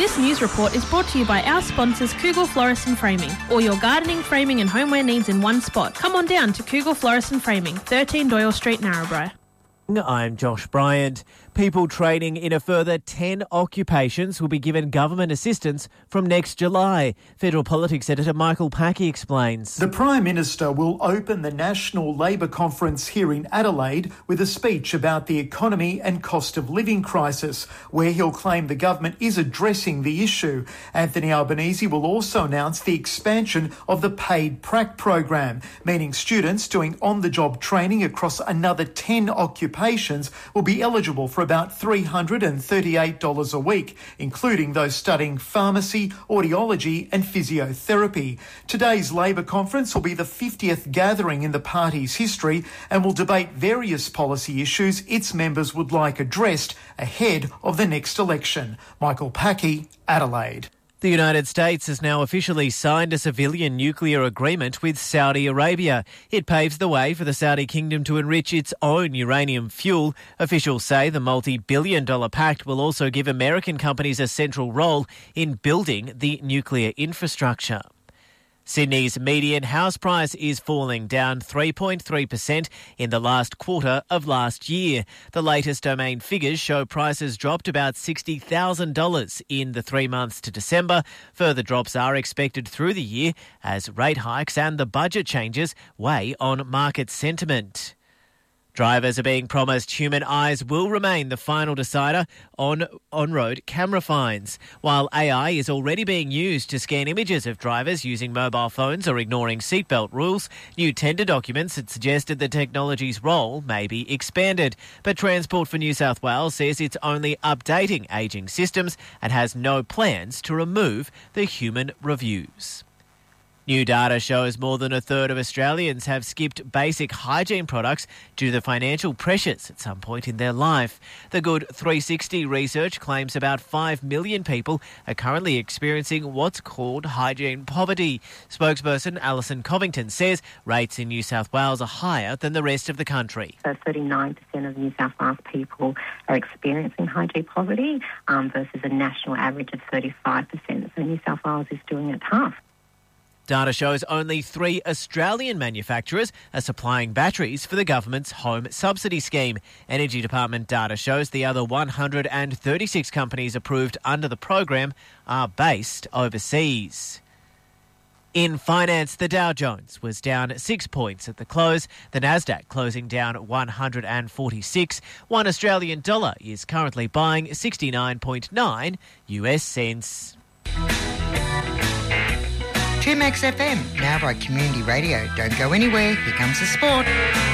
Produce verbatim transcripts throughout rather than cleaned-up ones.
This news report is brought to you by our sponsors Kugel Florist and Framing. All your gardening, framing and homeware needs in one spot. Come on down to Kugel Florist and Framing, thirteen Doyle Street, Narrabri. I'm Josh Bryant. People training in a further ten occupations will be given government assistance from next July. Federal Politics Editor Michael Packey explains. The Prime Minister will open the National Labor Conference here in Adelaide with a speech about the economy and cost of living crisis, where he'll claim the government is addressing the issue. Anthony Albanese will also announce the expansion of the paid prac program, meaning students doing on-the-job training across another ten occupations will be eligible for about three hundred thirty-eight dollars a week, including those studying pharmacy, audiology and physiotherapy. Today's Labor conference will be the fiftieth gathering in the party's history and will debate various policy issues its members would like addressed ahead of the next election. Michael Packey, Adelaide. The United States has now officially signed a civilian nuclear agreement with Saudi Arabia. It paves the way for the Saudi kingdom to enrich its own uranium fuel. Officials say the multi-billion dollar pact will also give American companies a central role in building the nuclear infrastructure. Sydney's median house price is falling, down three point three percent in the last quarter of last year. The latest Domain figures show prices dropped about sixty thousand dollars in the three months to December. Further drops are expected through the year as rate hikes and the budget changes weigh on market sentiment. Drivers are being promised human eyes will remain the final decider on on-road camera fines. While A I is already being used to scan images of drivers using mobile phones or ignoring seatbelt rules, new tender documents had suggested the technology's role may be expanded. But Transport for New South Wales says it's only updating ageing systems and has no plans to remove the human reviews. New data shows more than a third of Australians have skipped basic hygiene products due to the financial pressures at some point in their life. The Good three sixty research claims about five million people are currently experiencing what's called hygiene poverty. Spokesperson Alison Covington says rates in New South Wales are higher than the rest of the country. So thirty-nine percent of New South Wales people are experiencing hygiene poverty um, versus a national average of thirty-five percent. So New South Wales is doing it tough. Data shows only three Australian manufacturers are supplying batteries for the government's home subsidy scheme. Energy Department data shows the other one hundred thirty-six companies approved under the program are based overseas. In finance, the Dow Jones was down six points at the close. The Nasdaq closing down one hundred forty-six. One Australian dollar is currently buying sixty-nine point nine U S cents. two Max F M, now by Community Radio. Don't go anywhere, here comes the sport.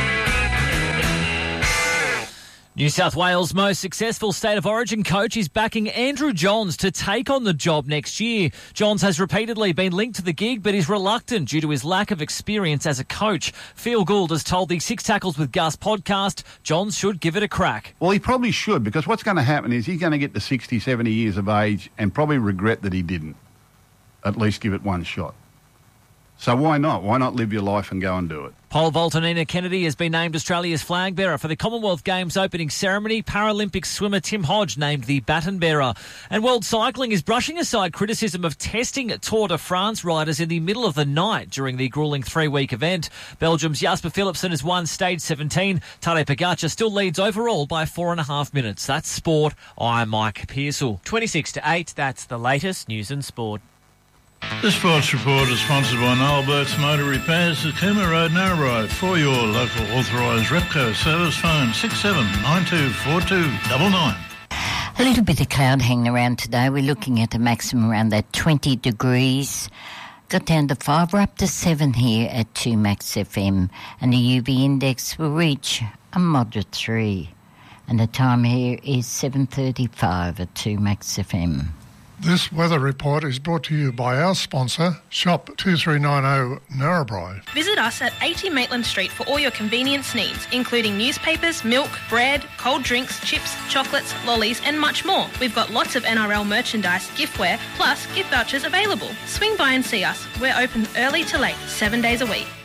New South Wales' most successful State of Origin coach is backing Andrew Johns to take on the job next year. Johns has repeatedly been linked to the gig, but is reluctant due to his lack of experience as a coach. Phil Gould has told the Six Tackles with Gus podcast Johns should give it a crack. Well, he probably should, because what's going to happen is he's going to get to sixty, seventy years of age and probably regret that he didn't at least give it one shot. So why not? Why not live your life and go and do it? Pole vaulter Nina Kennedy has been named Australia's flag bearer for the Commonwealth Games opening ceremony. Paralympic swimmer Tim Hodge named the baton bearer. And World Cycling is brushing aside criticism of testing Tour de France riders in the middle of the night during the gruelling three-week event. Belgium's Jasper Philipsen has won stage seventeen. Tadej Pogacar still leads overall by four and a half minutes. That's sport. I'm Mike Pearsall. twenty-six to eight, that's the latest news and sport. The Sports Report is sponsored by Noel Burke's Motor Repairs at Cooma Road, Narrabri. For your local authorised Repco service, phone six seven nine two four two nine nine. A little bit of cloud hanging around today. We're looking at a maximum around that twenty degrees. Got down to five. We're up to seven here at two Max F M. And the U V index will reach a moderate three. And the time here is seven thirty-five at two Max F M. This weather report is brought to you by our sponsor, Shop two three nine zero Narrabri. Visit us at eighty Maitland Street for all your convenience needs, including newspapers, milk, bread, cold drinks, chips, chocolates, lollies and much more. We've got lots of N R L merchandise, giftware, plus gift vouchers available. Swing by and see us. We're open early to late, seven days a week.